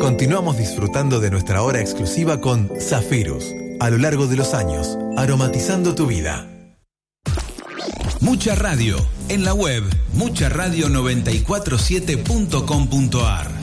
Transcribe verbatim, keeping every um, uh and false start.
Continuamos disfrutando de nuestra hora exclusiva con Zafirus, a lo largo de los años, aromatizando tu vida. Mucha Radio, en la web mucha radio noventa y cuatro siete punto com punto ar.